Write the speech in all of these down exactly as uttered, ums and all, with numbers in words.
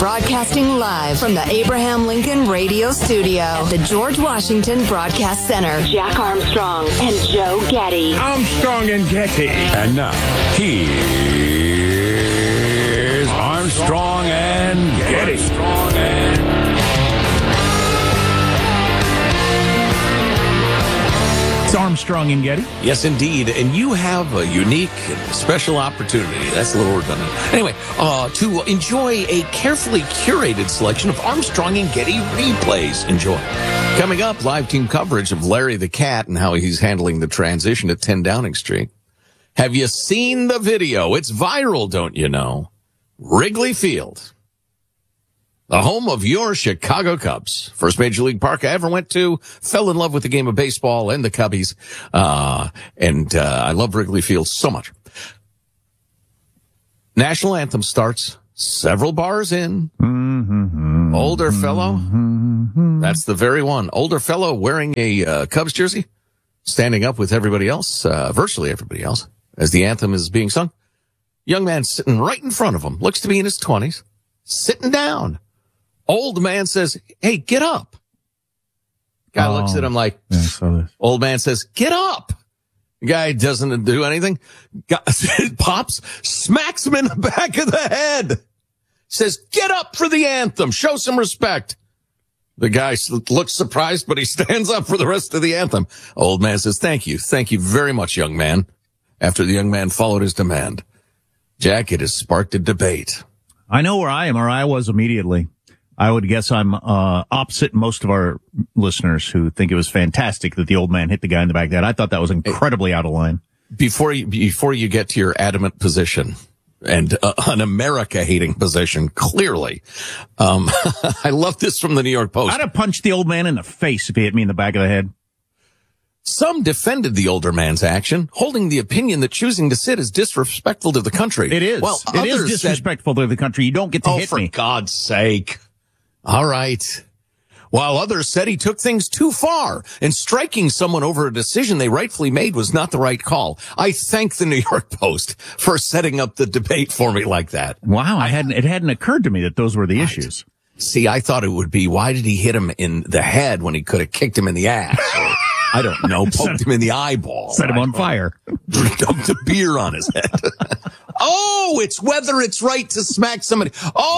Broadcasting live from the Abraham Lincoln Radio Studio at the George Washington Broadcast Center. Jack Armstrong and Joe Getty. Armstrong and Getty. And now, here's Armstrong and Getty. Armstrong and It's Armstrong and Getty. Yes, indeed. And you have a unique and special opportunity. That's a little redundant. Anyway, uh, to enjoy a carefully curated selection of Armstrong and Getty replays. Enjoy. Coming up, live team coverage of Larry the Cat and how he's handling the transition at ten Downing Street. Have you seen the video? It's viral, don't you know? Wrigley Field, the home of your Chicago Cubs. First major league park I ever went to. Fell in love with the game of baseball and the Cubbies. Uh, and, uh, I love Wrigley Field so much. National anthem starts several bars in. Mm-hmm. Older fellow. Mm-hmm. That's the very one. Older fellow wearing a, uh, Cubs jersey, standing up with everybody else, uh, virtually everybody else, as the anthem is being sung. Young man sitting right in front of him, looks to be in his twenties, sitting down. Old man says, hey, get up. Guy oh, looks at him like, yeah, old man says, get up. Guy doesn't do anything. Guy, pops, smacks him in the back of the head. Says, get up for the anthem. Show some respect. The guy looks surprised, but he stands up for the rest of the anthem. Old man says, thank you. Thank you very much, young man. After the young man followed his demand. Jack, it has sparked a debate. I know where I am, or I was immediately. I would guess I'm uh opposite most of our listeners who think it was fantastic that the old man hit the guy in the back of the head. I thought that was incredibly out of line. Before you, before you get to your adamant position and uh, an America-hating position, clearly, um, I love this from the New York Post. I'd have punched the old man in the face if he hit me in the back of the head. Some defended the older man's action, holding the opinion that choosing to sit is disrespectful to the country. It is. Well, it is disrespectful said, to the country. You don't get to oh, hit for me. For God's sake. All right. While others said he took things too far and striking someone over a decision they rightfully made was not the right call. I thank the New York Post for setting up the debate for me like that. Wow. I hadn't, it hadn't occurred to me that those were the right. issues. See, I thought it would be, why did he hit him in the head when he could have kicked him in the ass? Or, I don't know, poked him in the eyeball. Set him on fire. Dumped a beer on his head. Oh, it's whether it's right to smack somebody.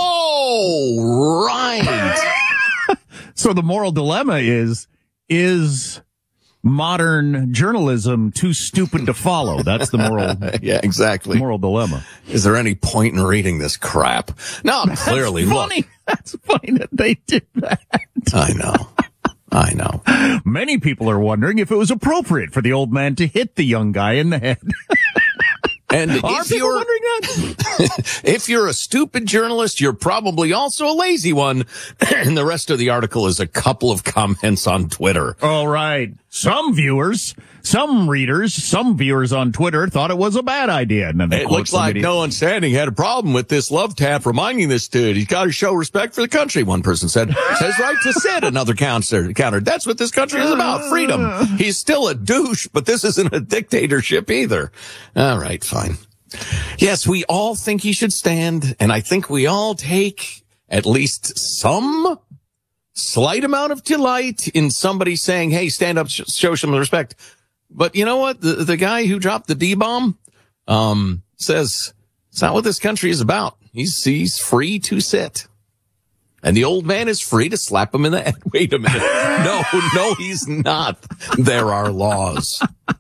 Oh, right. So the moral dilemma is, is modern journalism too stupid to follow? That's the moral. Yeah, exactly. Moral dilemma. Is there any point in reading this crap? No, That's clearly. Funny. Look. That's funny that they did that. I know. I know. Many people are wondering if it was appropriate for the old man to hit the young guy in the head. And are if people you're wondering that? If you're a stupid journalist, you're probably also a lazy one. And the rest of the article is a couple of comments on Twitter. All right. Some viewers, some readers, some viewers on Twitter thought it was a bad idea. And then they it looks like video. no one standing had a problem with this love tap reminding this dude he's got to show respect for the country. One person said, says right to sit. Another counter, countered. That's what this country is about. Freedom. He's still a douche, but this isn't a dictatorship either. All right, fine. Yes, we all think he should stand, and I think we all take at least some slight amount of delight in somebody saying, hey, stand up, sh- show some respect. But you know what? The, the guy who dropped the D-bomb um, says it's not what this country is about. He's, he's free to sit. And the old man is free to slap him in the head. Wait a minute. No, no, he's not. There are laws.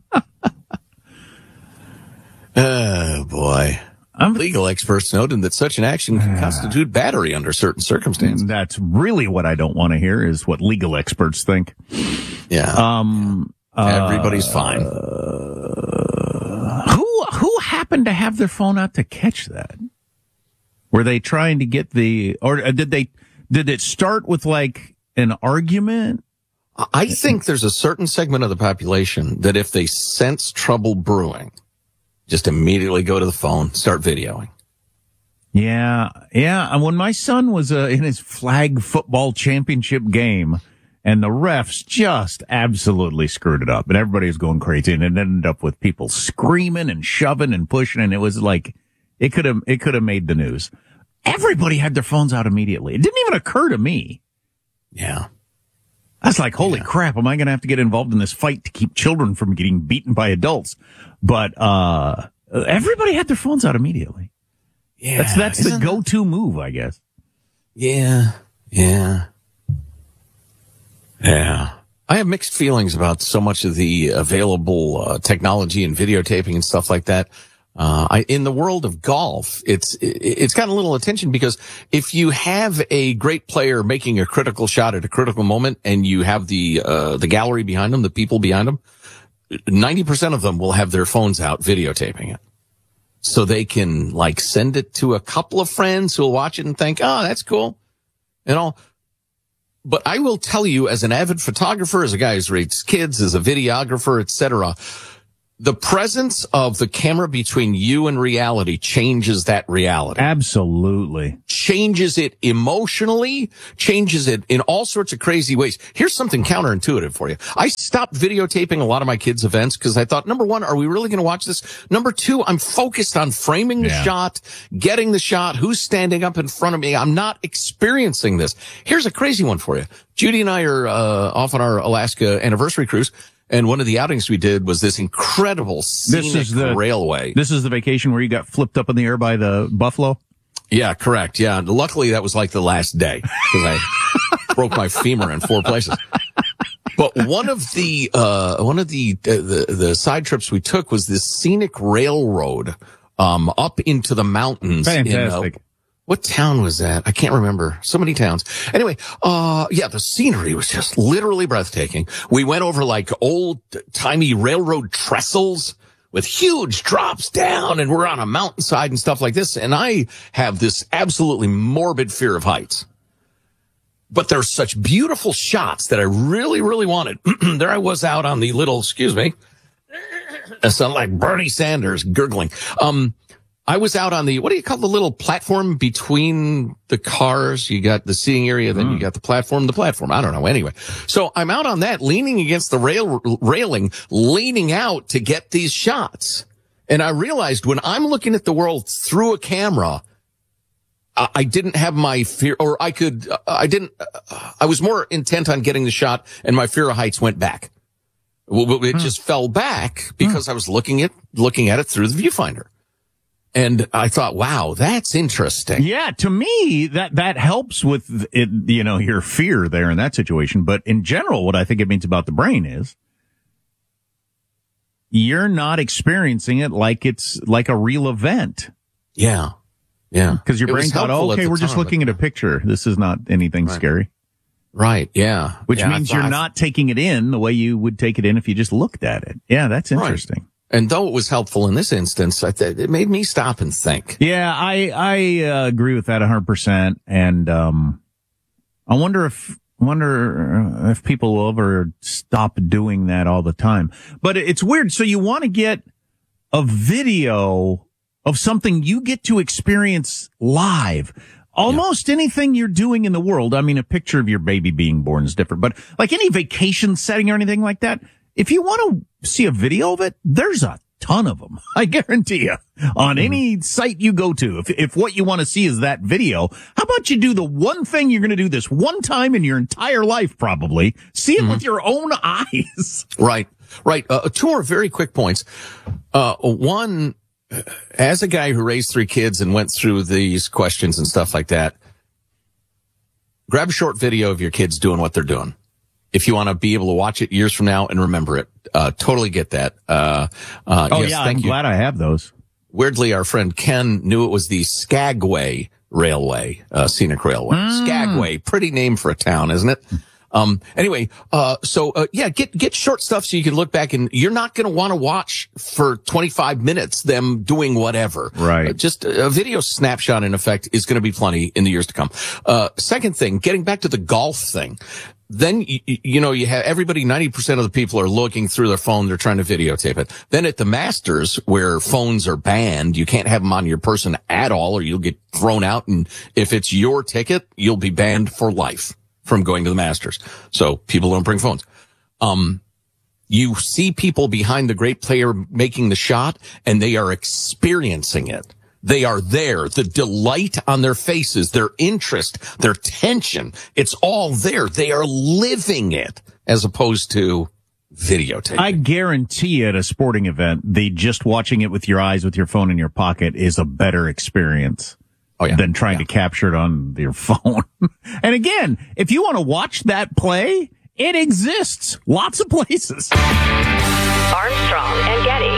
Oh, boy. I'm, Legal experts noted that such an action can constitute battery under certain circumstances. That's really what I don't want to hear is what legal experts think. Yeah. Um, Everybody's uh, fine. Uh, who, who happened to have their phone out to catch that? Were they trying to get the, or did they, did it start with like an argument? I think there's a certain segment of the population that if they sense trouble brewing, just immediately go to the phone, start videoing. Yeah, yeah. And when my son was uh, in his flag football championship game, and the refs just absolutely screwed it up, and everybody was going crazy, and it ended up with people screaming and shoving and pushing, and it was like it could have it could have made the news. everybody had their phones out immediately. It didn't even occur to me. Yeah. I was like, holy yeah. crap, am I going to have to get involved in this fight to keep children from getting beaten by adults? But uh everybody had their phones out immediately. Yeah. That's that's the Isn't go-to move, I guess. Yeah. Yeah. Yeah. I have mixed feelings about so much of the available uh, technology and videotaping and stuff like that. Uh, I, in the world of golf, it's, it, it's gotten a little attention because if you have a great player making a critical shot at a critical moment and you have the, uh, the gallery behind them, the people behind them, ninety percent of them will have their phones out videotaping it. So they can like send it to a couple of friends who'll watch it and think, oh, that's cool. And all. But I will tell you, as an avid photographer, as a guy who raised kids, as a videographer, et cetera, the presence of the camera between you and reality changes that reality. Absolutely. Changes it emotionally, changes it in all sorts of crazy ways. Here's something counterintuitive for you. I stopped videotaping a lot of my kids' events because I thought, number one, are we really going to watch this? Number two, I'm focused on framing the yeah. shot, getting the shot, who's standing up in front of me. I'm not experiencing this. Here's a crazy one for you. Judy and I are uh, off on our Alaska anniversary cruise. And one of the outings we did was this incredible scenic this is the, railway. This is the vacation where you got flipped up in the air by the buffalo? Yeah, correct. Yeah. Luckily, that was like the last day because I broke my femur in four places. But one of the, uh, one of the, uh, the, the side trips we took was this scenic railroad, um, up into the mountains. Fantastic. In, uh, what town was that? I can't remember. So many towns. Anyway, uh, yeah, the scenery was just literally breathtaking. We went over like old timey railroad trestles with huge drops down, and we're on a mountainside and stuff like this. And I have this absolutely morbid fear of heights. But there's such beautiful shots that I really, really wanted. There I was out on the little, excuse me, I sound like Bernie Sanders gurgling. Um, I was out on the, what do you call the little platform between the cars? You got the seating area, then mm. you got the platform, the platform. I don't know. Anyway, so I'm out on that, leaning against the rail railing, leaning out to get these shots. And I realized when I'm looking at the world through a camera, I, I didn't have my fear, or I could, uh, I didn't, uh, I was more intent on getting the shot, and my fear of heights went back. Well, it mm. just fell back because mm. I was looking at, looking at it through the viewfinder. And I thought, wow, that's interesting. Yeah, to me, that, that helps with it, you know, your fear there in that situation. But in general, what I think it means about the brain is you're not experiencing it like it's like a real event. Yeah. Yeah. Because your brain thought, oh, okay, we're just looking at a picture. This is not anything right. scary. Right. Yeah. Which yeah, means thought, you're not taking it in the way you would take it in if you just looked at it. Yeah, that's interesting. Right. And though it was helpful in this instance, I th- it made me stop and think. Yeah, I I uh, agree with that one hundred percent. And um, I wonder if wonder if people will ever stop doing that all the time. But it's weird. So you want to get a video of something you get to experience live. Almost yeah. anything you're doing in the world. I mean, a picture of your baby being born is different, but like any vacation setting or anything like that, if you want to see a video of it, there's a ton of them. I guarantee you on any site you go to. If, if what you want to see is that video, how about you do the one thing you're going to do this one time in your entire life, probably see it mm-hmm. with your own eyes. Right. Right. Uh, two more very quick points. Uh, one, as a guy who raised three kids and went through these questions and stuff like that, grab a short video of your kids doing what they're doing. If you want to be able to watch it years from now and remember it, uh, totally get that. Uh, uh, oh yes, yeah, thank I'm you. glad I have those. Weirdly, our friend Ken knew it was the Skagway Railway, uh, scenic railway. Mm. Skagway, pretty name for a town, isn't it? Um, anyway, uh, so, uh, yeah, get, get short stuff so you can look back, and you're not going to want to watch for twenty-five minutes them doing whatever. Right. Uh, just a video snapshot, in effect, is going to be plenty in the years to come. Uh, second thing, getting back to the golf thing. Then, you, you know, you have everybody, ninety percent of the people are looking through their phone. They're trying to videotape it. Then at the Masters, where phones are banned, you can't have them on your person at all, or you'll get thrown out. And if it's your ticket, you'll be banned for life from going to the Masters. So people don't bring phones. Um, you see people behind the great player making the shot, and they are experiencing it. They are there. The delight on their faces, their interest, their tension, it's all there. They are living it as opposed to videotaping. I guarantee you at a sporting event, the just watching it with your eyes, with your phone in your pocket is a better experience oh, yeah. than trying yeah. to capture it on your phone. And again, if you want to watch that play, it exists. Lots of places. Armstrong and Getty.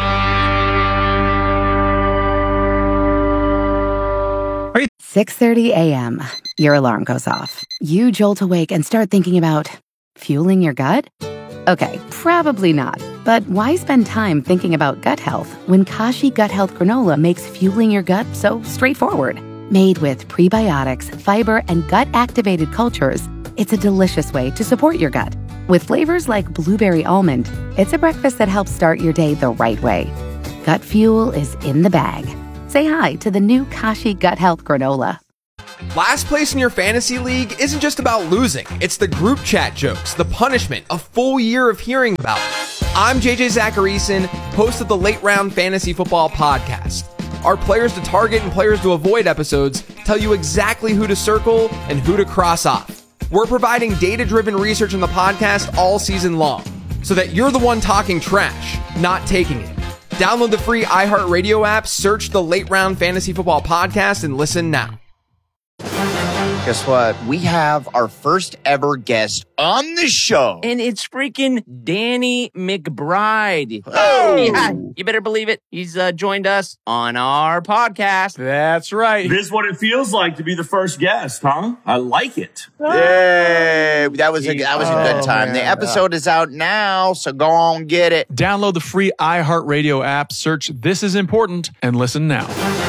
six thirty a.m. Your alarm goes off. You jolt awake and start thinking about fueling your gut? Okay, probably not. But why spend time thinking about gut health when Kashi Gut Health Granola makes fueling your gut so straightforward? Made with prebiotics, fiber, and gut-activated cultures, it's a delicious way to support your gut. With flavors like blueberry almond, it's a breakfast that helps start your day the right way. Gut fuel is in the bag. Say hi to the new Kashi Gut Health Granola. Last place in your fantasy league isn't just about losing. It's the group chat jokes, the punishment, a full year of hearing about it. I'm J J Zacharyson, host of the Late Round Fantasy Football Podcast. Our players to target and players to avoid episodes tell you exactly who to circle and who to cross off. We're providing data-driven research in the podcast all season long, so that you're the one talking trash, not taking it. Download the free iHeartRadio app, search the Late Round Fantasy Football Podcast, and listen now. Guess what? We have our first ever guest on the show. And it's freaking Danny McBride. Oh! Yeah, you better believe it. He's uh, joined us on our podcast. That's right. This is what it feels like to be the first guest, huh? I like it. Yay! That was a, that was a good time. Oh, the man. episode is out now, so go on, get it. Download the free iHeartRadio app, search This Is Important, and listen now.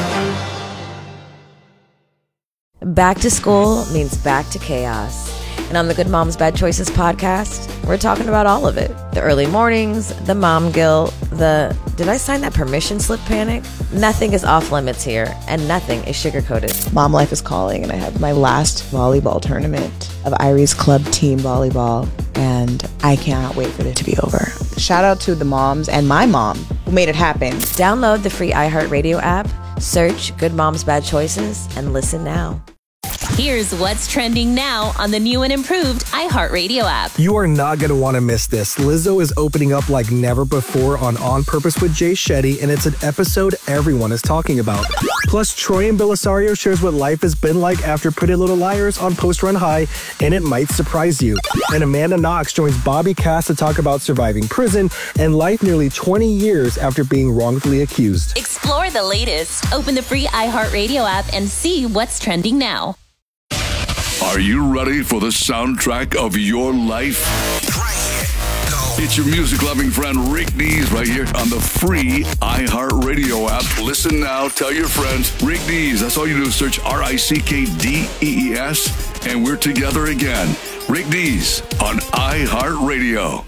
Back to school means back to chaos. And on the Good Moms Bad Choices podcast, we're talking about all of it. The early mornings, the mom guilt, the did I sign that permission slip panic? Nothing is off limits here, and nothing is sugar-coated. Mom life is calling, and I have my last volleyball tournament of Irie's club team volleyball, and I cannot wait for it to be over. Shout out to the moms and my mom who made it happen. Download the free iHeartRadio app, search Good Moms Bad Choices, and listen now. Here's what's trending now on the new and improved iHeartRadio app. You are not going to want to miss this. Lizzo is opening up like never before on On Purpose with Jay Shetty, and it's an episode everyone is talking about. Plus, Troy and Belisario shares what life has been like after Pretty Little Liars on Post Run High, and it might surprise you. And Amanda Knox joins Bobby Cass to talk about surviving prison and life nearly twenty years after being wrongfully accused. Explore the latest. Open the free iHeartRadio app and see what's trending now. Are you ready for the soundtrack of your life? It's your music-loving friend Rick Dees right here on the free iHeartRadio app. Listen now, tell your friends. Rick Dees, that's all you do is search R I C K D E E S, and we're together again. Rick Dees on iHeartRadio.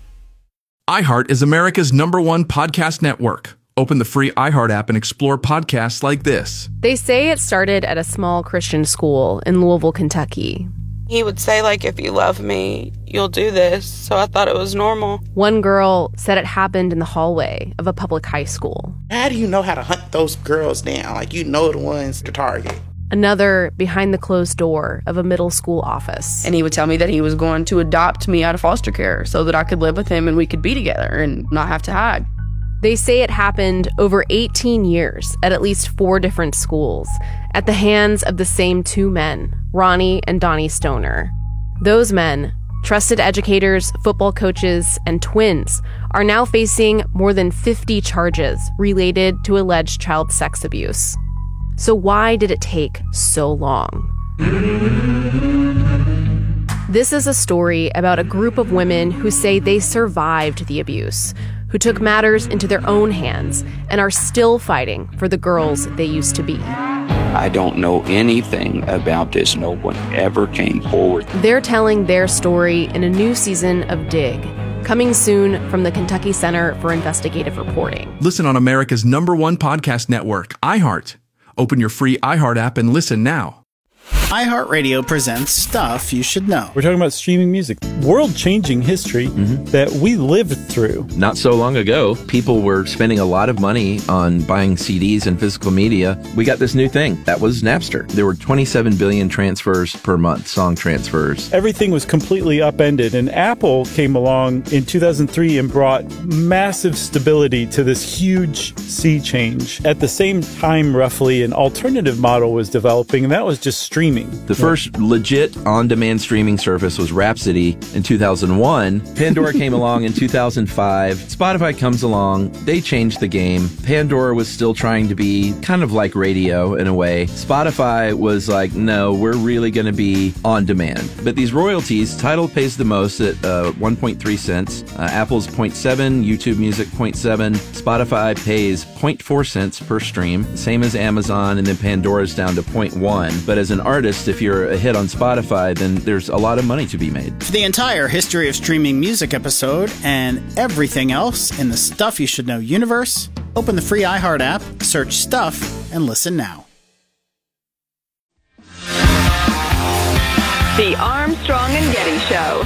iHeart is America's number one podcast network. Open the free iHeart app and explore podcasts like this. They say it started at a small Christian school in Louisville, Kentucky. He would say, like, if you love me, you'll do this. So I thought it was normal. One girl said it happened in the hallway of a public high school. How do you know how to hunt those girls down? Like, you know the ones to target. Another behind the closed door of a middle school office. And he would tell me that he was going to adopt me out of foster care so that I could live with him and we could be together and not have to hide. They say it happened over eighteen years at at least four different schools at the hands of the same two men, Ronnie and Donnie Stoner. Those men, trusted educators, football coaches, and twins, are now facing more than fifty charges related to alleged child sex abuse. So why did it take so long? This is a story about a group of women who say they survived the abuse, who took matters into their own hands and are still fighting for the girls they used to be. I don't know anything about this. No one ever came forward. They're telling their story in a new season of Dig, coming soon from the Kentucky Center for Investigative Reporting. Listen on America's number one podcast network, iHeart. Open your free iHeart app and listen now. iHeartRadio presents Stuff You Should Know. We're talking about streaming music, world-changing history mm-hmm. that we lived through. Not so long ago, people were spending a lot of money on buying C Ds and physical media. We got this new thing. That was Napster. There were twenty-seven billion transfers per month, song transfers. Everything was completely upended, and Apple came along in two thousand three and brought massive stability to this huge sea change. At the same time, roughly, an alternative model was developing, and that was just streaming. The first legit on-demand streaming service was Rhapsody in two thousand one. Pandora came along in two thousand five. Spotify comes along. They changed the game. Pandora was still trying to be kind of like radio in a way. Spotify was like, no, we're really going to be on demand. But these royalties, Tidal pays the most at uh, one point three cents. Uh, Apple's zero point seven, YouTube Music zero point seven. Spotify pays zero point four cents per stream, same as Amazon, and then Pandora's down to zero point one. But as an artist, if you're a hit on Spotify, then there's a lot of money to be made. For the entire History of Streaming Music episode and everything else in the Stuff You Should Know universe, open the free iHeart app, search Stuff, and listen now. The Armstrong and Getty Show.